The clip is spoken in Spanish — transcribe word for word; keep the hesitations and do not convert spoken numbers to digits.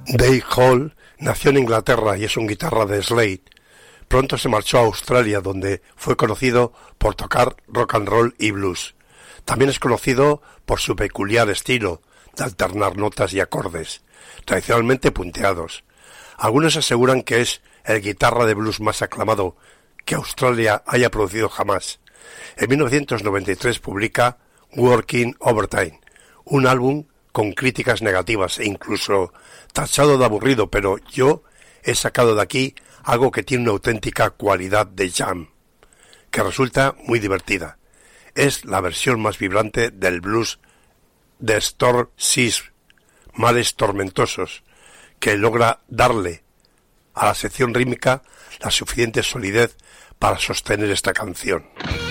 Dave Hall nació en Inglaterra y es un guitarra de Slade. Pronto se marchó a Australia, donde fue conocido por tocar rock and roll y blues. También es conocido por su peculiar estilo de alternar notas y acordes, tradicionalmente punteados. Algunos aseguran que es el guitarra de blues más aclamado que Australia haya producido jamás. En mil novecientos noventa y tres publica Working Overtime, un álbum con críticas negativas e incluso tachado de aburrido, pero yo he sacado de aquí algo que tiene una auténtica cualidad de jam, que resulta muy divertida. Es la versión más vibrante del blues de Storm Seas, mares tormentosos, que logra darle a la sección rítmica la suficiente solidez para sostener esta canción.